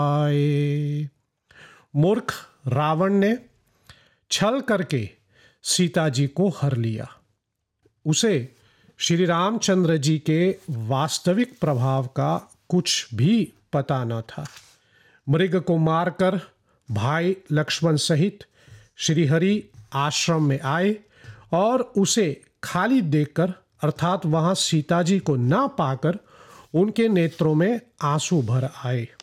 आए। मूर्ख रावण ने छल करके सीता जी को हर लिया। उसे श्री रामचंद्र जी के वास्तविक प्रभाव का कुछ भी पता न था। मृग को मारकर भाई लक्ष्मण सहित श्री हरि आश्रम में आए और उसे खाली देखकर अर्थात वहां सीता जी को ना पाकर उनके नेत्रों में आंसू भर आए।